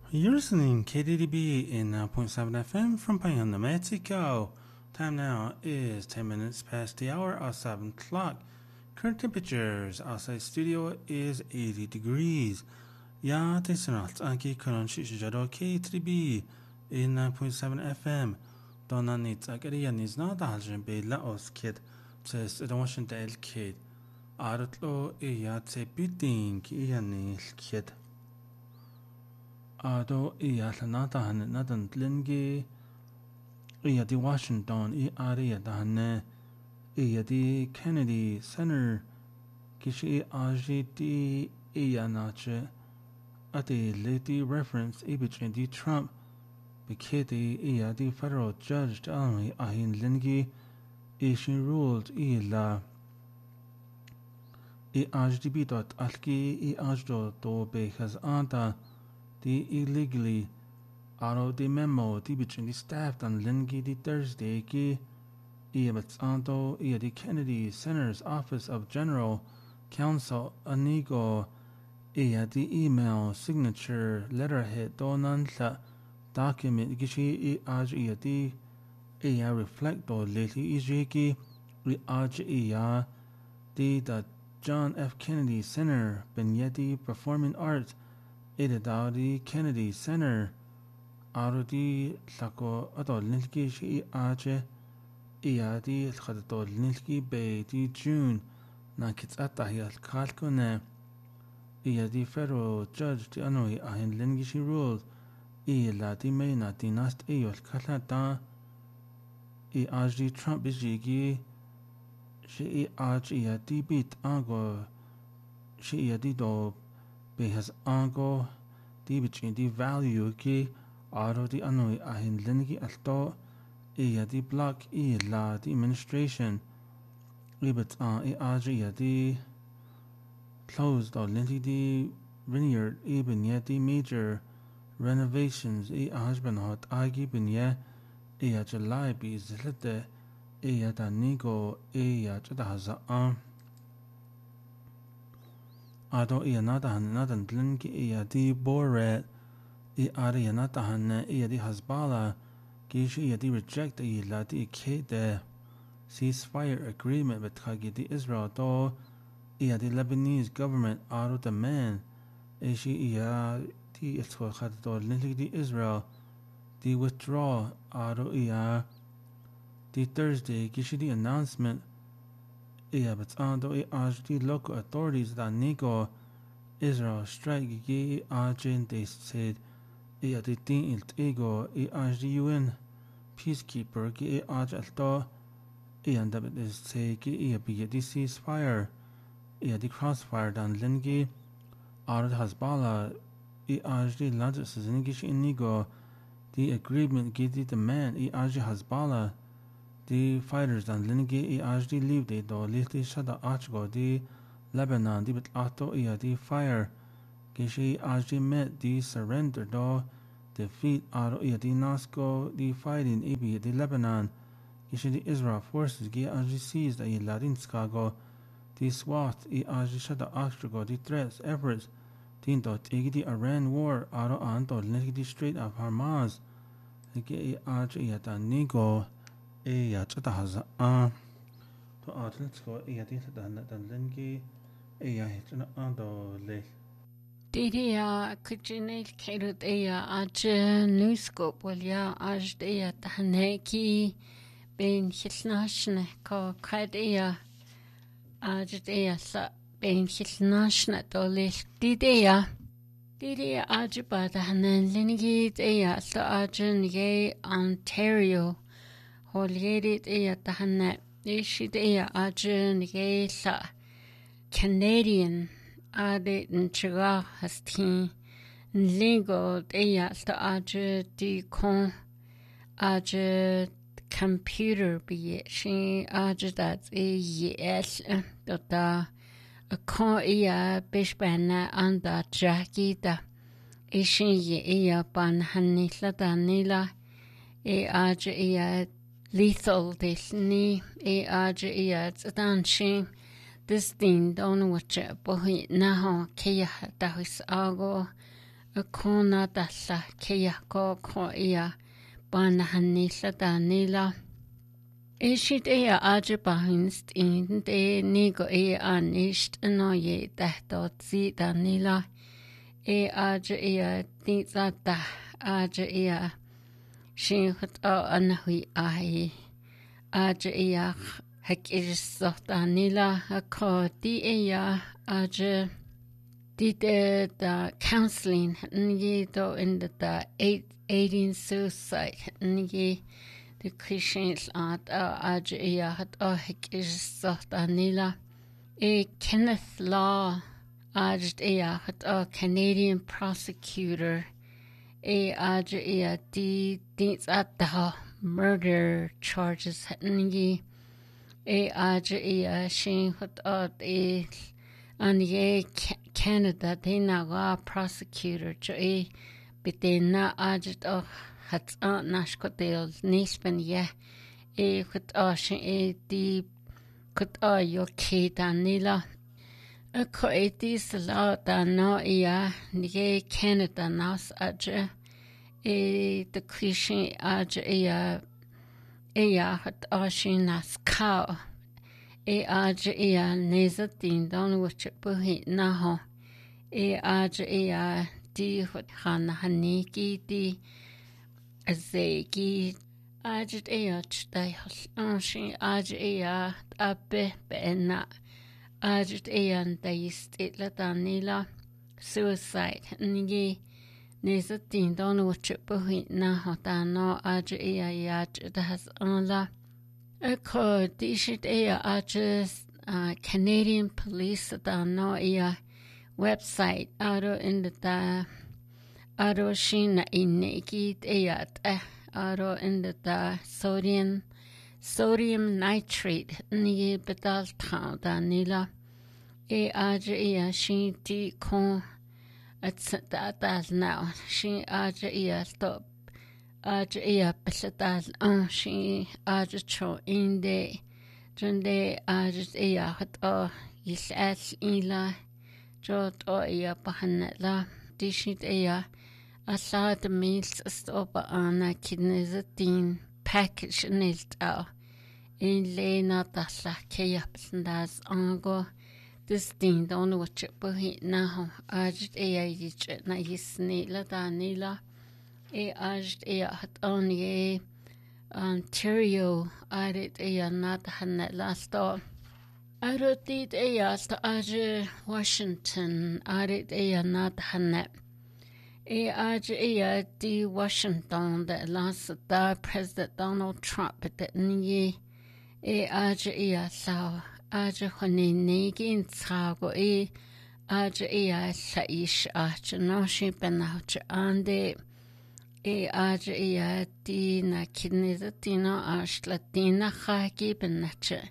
You're listening KDDB in 0.7 FM from Payanda, Mexico. Time now is 10 minutes past the hour of 7 o'clock. Current temperatures outside studio is 80 degrees. Ja, det är allt. Anki kunan shishijado KDDB in 9.7 FM. Donna nits agariya nizna dahaljen be laos kid. Says it wasn't the el kid. Aratlo iya tse biting iya nil kid. Ado iya lanatahan nadan tlingi iya di Washington iya dahane iya di Kennedy Center kishi aji di iya nache ati leti reference ibichin di Trump biketi iya di federal judge almi ahin lingi ishin ruled ila ajdb dot alki ajdo do behaz anta the illegally auto the memo the between the staff on Lingi the Thursday ki Iabatsanto the Kennedy Center's Office of General Counsel Anigo the email signature letterhead donan la document gishi aj the reflect do lately ijiki aj the John F. Kennedy Center Benyeti Performing Arts the Kennedy Center Arudi Lako Adol Nilki Shi Ache Iadi Khadol Nilki Bay di June Nakits Atahil Kalkone Iadi Federal Judge di Anoi Ahin Lingishi ruled La di Mayna di Nast Eyol Kalata Ajdi Trump Bijigi Shi Aj Iadi Bit Ango Shi Iadi Do has ango di between the value ki aro di anoi ahin lingi alto di block la di administration libet aji di closed or lingi di vineyard ben di major renovations ajben hot agi ben July bi zilite da nigo jada haza Ado natahan nadan tlinki di Borat ari natahan di Hezbollah kishi di reject la di the ceasefire agreement between di Israel do the Lebanese government aro demand ishi di itwa do linki di Israel di withdraw aro di Thursday kishi di announcement but ando the local authorities that nego Israel strike gi agent they said the thing ilt ego the UN peacekeeper gi alto and that is say gi be the ceasefire the crossfire dan lingi Arad Hezbollah the largest zingish inigo the agreement gi the demand Hezbollah the fighters and Lingi HD leave the do liti shada archgo the Lebanon the auto the fire Gishi HD met the surrender do defeat auto the Nasco the fighting ibi the Lebanon Gishi the Israel forces gi HD seized the Latin Skago the SWAT HD shada archgo the threats efforts tinto tigi the Iran war auto anto Lingi the Strait of Hormuz Gi HD the Nigo chata haza to let's go di dan lengi hitna ando le Didia kuchinil kerut aj newscope walya aj tahneki ben hilnashne ko kad aj sa ben hilnashne dolil didia aj badahanen lengi so aj nge Ontario Holgerit tahanna ishit ajun la Canadian ade nchiga hastin lingo to aj di con aj computer be she aj that yes da a con bishbana anda jackie da ishin ban hanila danila aj lethal disni aj tsadanshi this thing don't watch bohi naho kaya dahis ago Akona dalla keyako ko ia banahanila danila. Ishit ea ajabahinst in de nigo ea anisht no ye dahtot zi danila. Aja ea nizata aja ea shinhut o anahui ahi. Aja ea hakirso danila ako di ea aja di the counseling ngi do in the 18 suicide ngi the Christians at aja ea hat o hakirso danila. Kenneth Law Aja ea hat o Canadian prosecutor aja ea di nizata murder charges ngi aja ea shinhut o Canada dina prosecutor cho bitena ajit o hat nashkodel nispen hut o shin di kut o yo danila ko dis la da no nige Canada nas aja the Christian aja hat o shin nas cow aja neza din don which buhi naho aja di hut haniki di azegi aja chtai shin aja abe bena aja daist itla danila suicide nigi neza din don which buhi naho dano aja das la Ako dishit aja Canadian police no website aro in the aro shina inegi aro in the sodium nitrate ni betal ta danila aja shin ti kon at that now shin aja stop aja pasatal she aja cho inde junde aja hat o yisal ila jot o pahanla dishit asad meals stop ana kidnezatin package nilt in lena tasla kayapsndas ango this thing don't watch it but now aja yich na yisni la danila aja hat on Ontario arit not hannet last all. Arotit sta aja Washington arit not hannet. Aja di Washington that last da President Donald Trump that ni aja saw aja hone negin sago aja saish aja no she benauch ande aja di na kidnezatina ashlatina khaki benache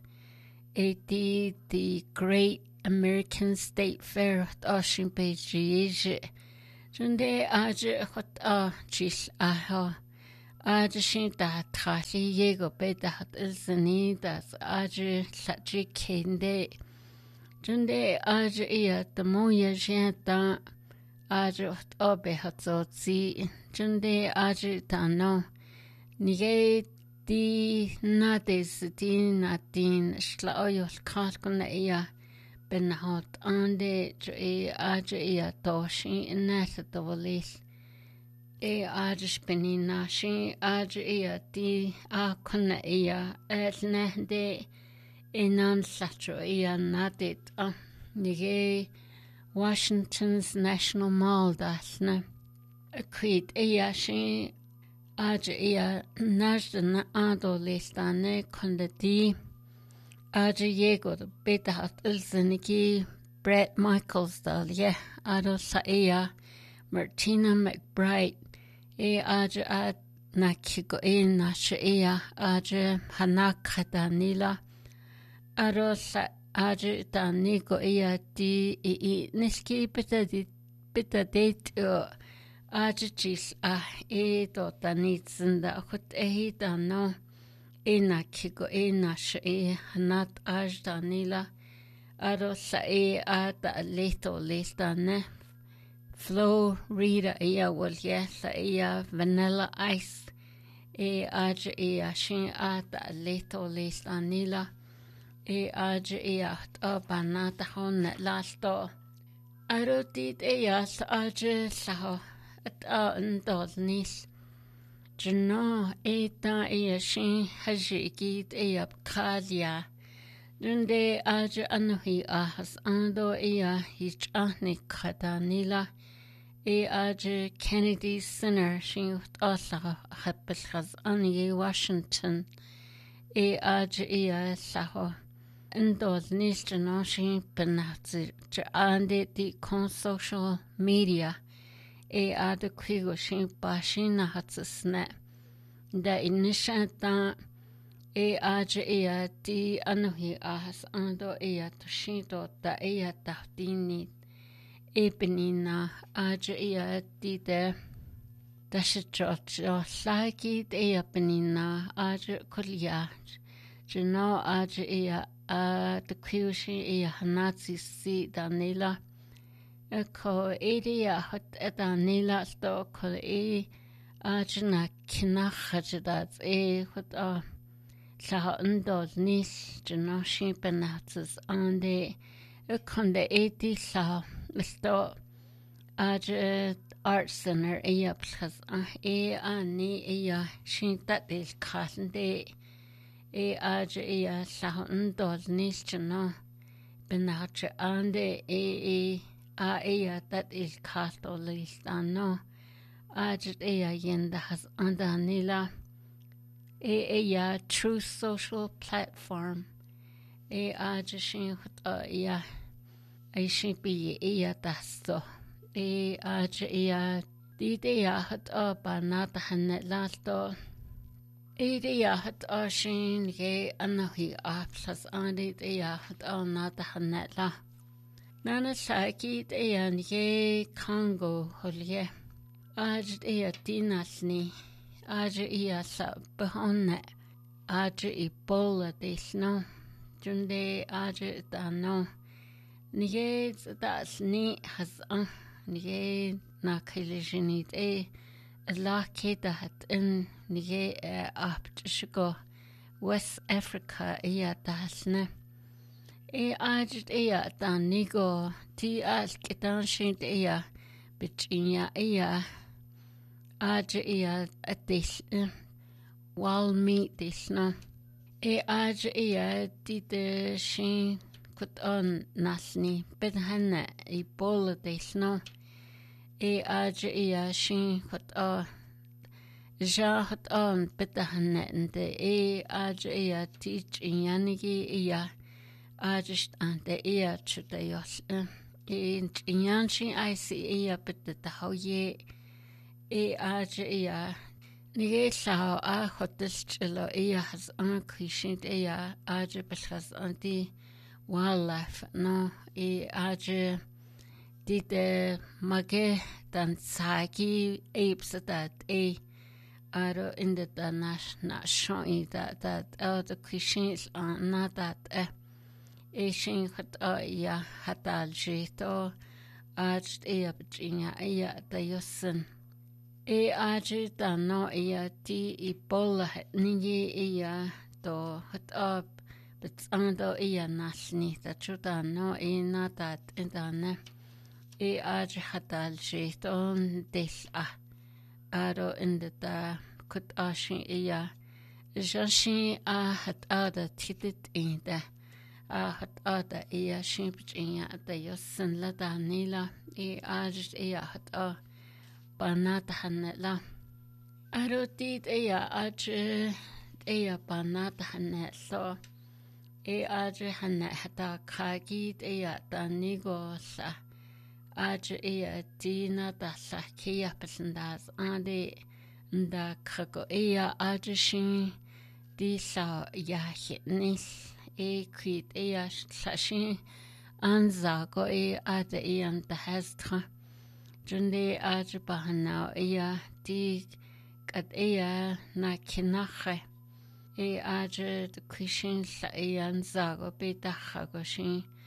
the Great American State Fair oshin beji junde aja hot chis aja shin da thali yego beta hat ilsani das aja sachi kende junde aja the moya jenta aja obe hat so zi junde aja tano nige di natis di natin shla oyol kalkuna ben hat ande aja toshi nasa tolis aja spenina shi aja di akuna elne de inan sacho natit nige Washington's National Mall dasna creed shi aja najna adolestane kondati aja yego beta hat ilzeniki Brett Michaels dal ado sa Martina McBride aja nakigo nasha aja hanaka danila ado sa aja danigo di niski beta date aja chis do danitsinda hut dano nakigo nasha hanat aj danila ado sa ada leto lestane Florida iya waliyatha iya vanilla ice aja iya shin ata leto listanila aja iya banata hon lasto arotit iya aja saho ndol nis jno eta iya shin haji git iya kalia dunde aja anuhi ahas ando iya hich ahni kadanila aja Kennedy Center shin also habas ani Washington aja iya saho ndol nis jno shin penatsi ande di con social media ada kwigo shin bashina hatsne da inishata aja iya di anuhi ahas ando iya toshido da iya tahdini benina aja iya di de dashicho saki iya benina aja kulia jno aja iya the kwishi iya nazi si danila ko idia hot danila sto ko ajna kinachjadat hot sa ndol nis jno shipenats ande konde sa sto aja art center plus ani shinta del kande aja sa ndol nis jno benach ande that is Catholic ajit yenda has andanila true social platform ajishin shin be tasto aj dide hat banata hanet lasto hat shin ge anahi apsas andi hat nata hanet la Nana sakit ye Congo holye aj dinasni aj sa behonne aj Ebola desno junde aj dano nije dasni has nije na kilijinit la keda hat in nije aptshgo West Africa dasne ajit danigo ti kitan shint bichinya aj atis walmi disna aj ti de shin kut on nasni bedhanna Ebola disna aj shin kut jahat on bedhanna de aj tichiyanigi ajist ante chutayos in yanshi I see bit the hoye aj nige sao hotis chilo has unkishint aj has anti wildlife no aj did mage dan sagi apes that aro in the national showing that the kishins not that shin hatal jito aj bichinya dayosin aj dano ti Ebola ni to hat bitsando nasni that chudano na that indane aj hatal jito des aro in the kut ashin janshin hat ada titit in the hat ada shimpinya dayosin la danila aj hat banata hanela arotit aj banata hanel so aj hanna hata khagit danigo sa aj tina da sa kia pesandas ande nda khako aj shin di sa hitnis kwit sashin anzago ada anta hastra junde aj bahana di kat na kinache aj the kishin sa anzago beta khagoshin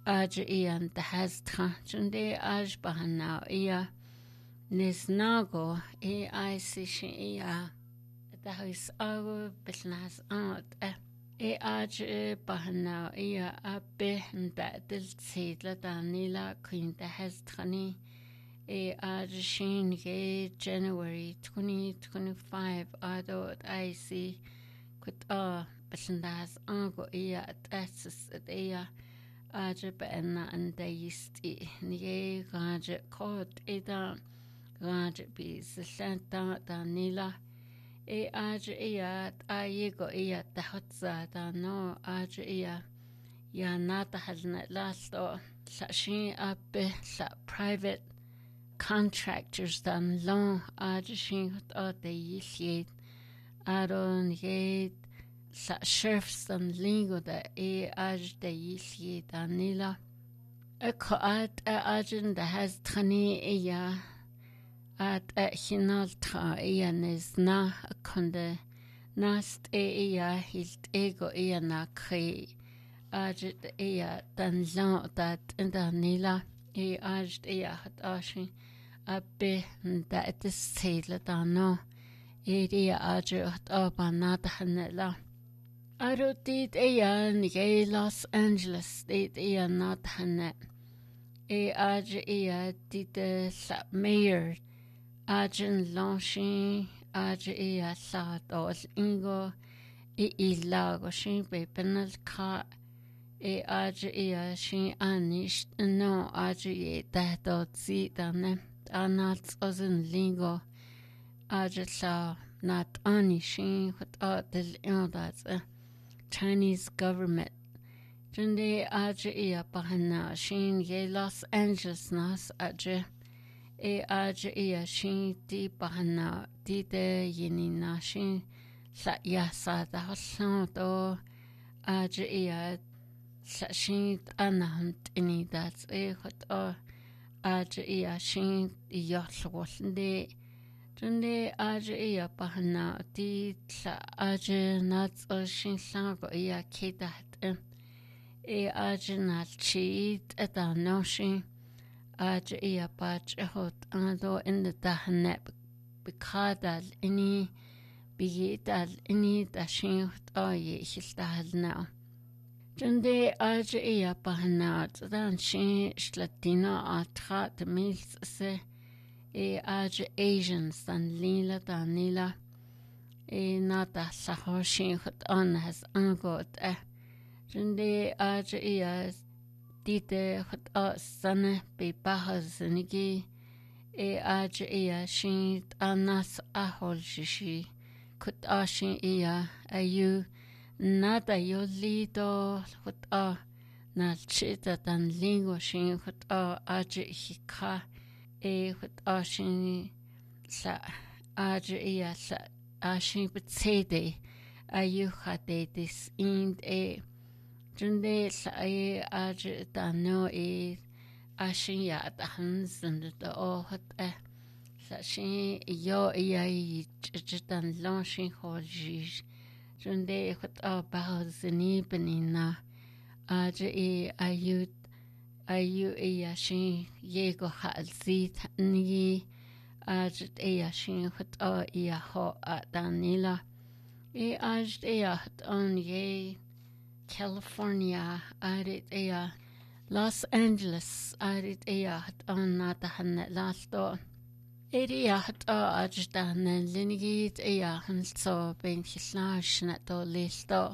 aja ian the has junde aj bahana ia nisnago I sishin ia the house ago business out aj bahana ia abe that del sidla danila queen the has tani aj shin January 2025 ado I see kut business ago ia that's ia aja benna and deisti nige gaja code ida gaja bi senta danila aja ia ayego ia tahotza da no aja ia ya nata halna lasto shin abe sa private contractors dan long aja shin hot deisi aron ge sa chefs dan lingo da aj de yisi danila ko at ajin da has tani ya at hinal tra ya nesna konde nast ya hilt ego ya na kre aj ya dan lan dat danila aj ya hat ashin abbe da et sele dano ya aj hat abanat hanela Aro dit nige Los Angeles dit not hanne. Aj dit sa mayor. Ajin launching aj sa dos ingo lago shin be penal ka aj shin anish no aj da zi dane anat ozin lingo aj sa not anishin hot del that's Chinese government. Junde aja bahana shin ye Los Angeles nas aja aja shin di bahana di de yini na shin sa ya sa da hasan do aja sa shin anahant ini that's hot aja shin yotlwolde Junde aja bahana di sa aja nats shin sango kedat aja nat cheat at a notion aja batch hot ando in the dahnet bikadal ini bigidal ini da shin hot ye hiltal now Junde aja bahana dan shin slatina atrat mils se aj Asians dan lila danila nata sahoshin hot on has angot Junde aj dite hot sana be bahas nigi aj shin anas ahol shishi kut ashin ayu nada yolito hot na chita dan lingo shin hot aj hika hot ashin sa aj sa ashin bitsede ayu hade this in junde sa aj dano ashin ya da hansen da hot sa shin yo dan launching holji junde hot bahazini benina aj ayu shin yego halzit ni aj shin hot ho danila aj hot on ye California arit Los Angeles arit hot on nata hanne lasto hot aj dan linigit hanso ben hislash na to listo